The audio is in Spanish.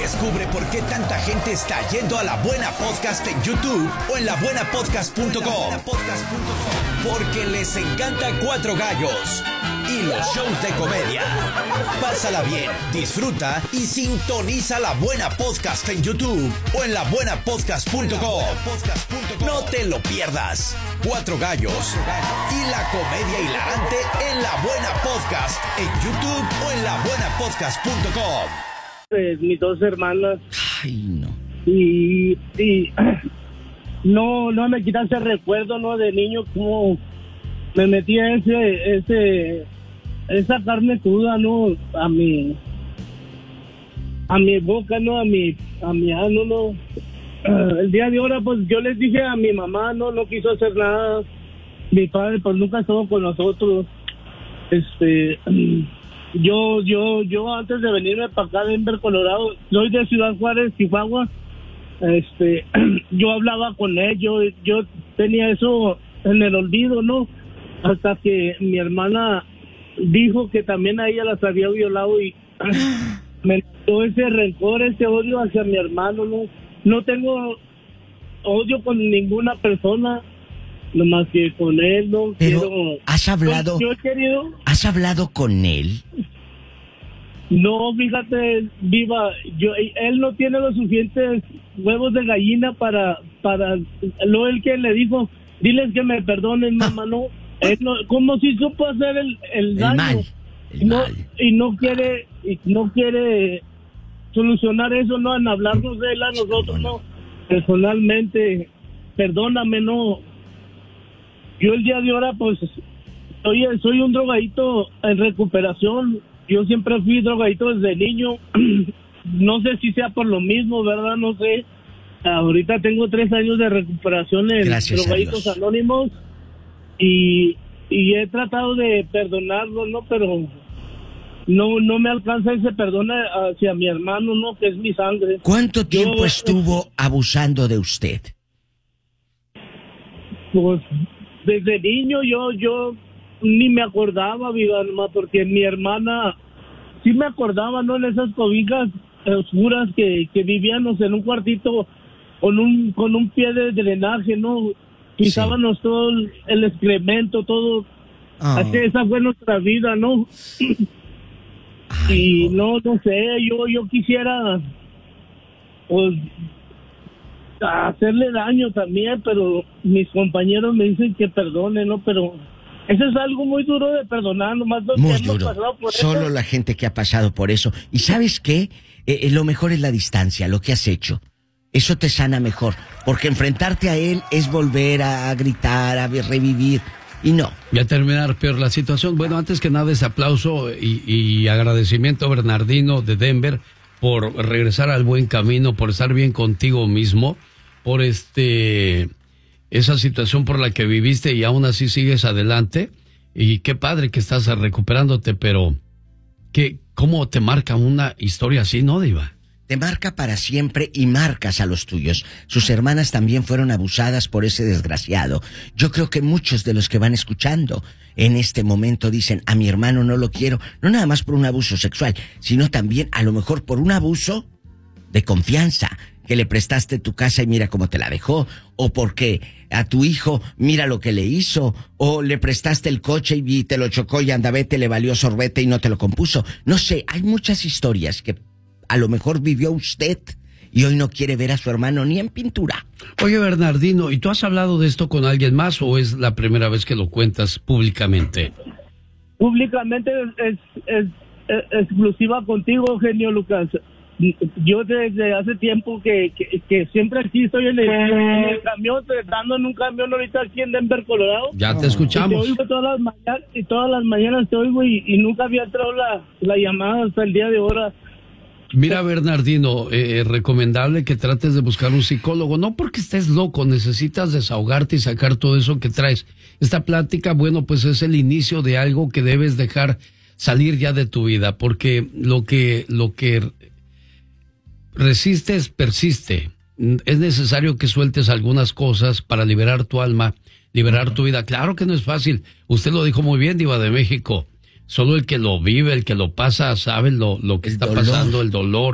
Descubre por qué tanta gente está yendo a La Buena Podcast en YouTube o en labuenapodcast.com. Porque les encanta Cuatro Gallos y los shows de comedia. Pásala bien, disfruta y sintoniza La Buena Podcast en YouTube o en labuenapodcast.com. No te lo pierdas. Cuatro Gallos y la comedia hilarante en La Buena Podcast en YouTube o en labuenapodcast.com. Mis dos hermanas. Ay, no. Y no me quita ese recuerdo, ¿no? De niño, como me metía esa carne cruda, ¿no? A mi boca, ¿no? A mi ano, ¿no? El día de ahora, pues yo les dije a mi mamá, no quiso hacer nada. Mi padre, pues nunca estuvo con nosotros. Yo antes de venirme para acá, Denver, Colorado, soy de Ciudad Juárez, Chihuahua. Yo hablaba con él, yo tenía eso en el olvido, ¿no? Hasta que mi hermana dijo que también a ella las había violado y me dio ese rencor, ese odio hacia mi hermano, ¿no? No tengo odio con ninguna persona, nomás que con él, ¿no? Pero, ¿has hablado? Yo he querido... ¿Has hablado con él? No, fíjate, Viva, él no tiene los suficientes huevos de gallina para él que le dijo, diles que me perdonen, mamá, no. Él no, como si supo hacer el daño. Y no quiere solucionar eso, no, en hablarnos de él a nosotros, no. Personalmente, perdóname, no. Yo el día de ahora, pues, soy un drogadito en recuperación. Yo siempre fui drogadito desde niño. No sé si sea por lo mismo, ¿verdad? No sé. Ahorita tengo 3 años de recuperación en Drogaditos Anónimos. Y he tratado de perdonarlo, ¿no? Pero no me alcanza ese perdón hacia mi hermano, ¿no? Que es mi sangre. ¿Cuánto tiempo estuvo abusando de usted? Pues desde niño yo ni me acordaba, Vigalma, porque mi hermana sí me acordaba, ¿no? En esas cobijas oscuras que vivíamos en un cuartito con un pie de drenaje, ¿no? Pisábamos todo el excremento, todo. Así, esa fue nuestra vida, ¿no? Y no sé, yo quisiera, pues, hacerle daño también, pero mis compañeros me dicen que perdone, ¿no? Pero eso es algo muy duro de perdonar, nomás los muy que hemos duro. pasado por Solo eso. la gente que ha pasado por eso. ¿Y sabes qué? Lo mejor es la distancia, lo que has hecho. Eso te sana mejor, porque enfrentarte a él es volver a gritar, a revivir, y no. Y a terminar peor la situación. Bueno, antes que nada, ese aplauso y agradecimiento a Bernardino de Denver por regresar al buen camino, por estar bien contigo mismo, por esa situación por la que viviste y aún así sigues adelante. Y qué padre que estás recuperándote, pero ¿cómo te marca una historia así, no, Diva? Te marca para siempre y marcas a los tuyos. Sus hermanas también fueron abusadas por ese desgraciado. Yo creo que muchos de los que van escuchando en este momento dicen, a mi hermano no lo quiero, no nada más por un abuso sexual, sino también a lo mejor por un abuso de confianza, que le prestaste tu casa y mira cómo te la dejó, o porque a tu hijo mira lo que le hizo, o le prestaste el coche y te lo chocó y andavete, le valió sorbete y no te lo compuso. No sé, hay muchas historias que a lo mejor vivió usted y hoy no quiere ver a su hermano ni en pintura. Oye, Bernardino, ¿y tú has hablado de esto con alguien más o es la primera vez que lo cuentas públicamente? Públicamente es exclusiva contigo, genio Lucas. Yo desde hace tiempo que siempre aquí estoy en el camión, tratando en un camión ahorita aquí en Denver, Colorado. Ya te escuchamos. Y te oigo todas las mañanas te oigo y nunca había entrado la llamada hasta el día de ahora. Mira, Bernardino, recomendable que trates de buscar un psicólogo, no porque estés loco, necesitas desahogarte y sacar todo eso que traes. Esta plática, bueno, pues es el inicio de algo que debes dejar salir ya de tu vida, porque lo que resistes, persiste. Es necesario que sueltes algunas cosas para liberar tu alma, liberar tu vida. Claro que no es fácil, usted lo dijo muy bien, Diva de México. Solo el que lo vive, el que lo pasa, sabe lo que está pasando, el dolor.